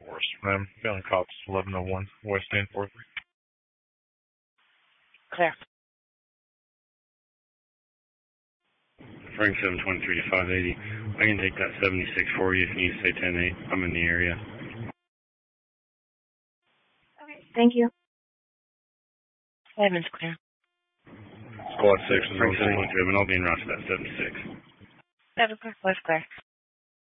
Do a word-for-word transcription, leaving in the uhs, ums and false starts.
Forest Rim, failing cops eleven oh one, West End, four three. Clear. Frank seven twenty-three to five eighty. I can take that seventy-six for you if you need to say ten eight. I'm in the area. Okay, thank you. Seven's clear. Squad six, Frank seven twenty-three, and I'll be in route to that seventy-six. Seven clear, West clear.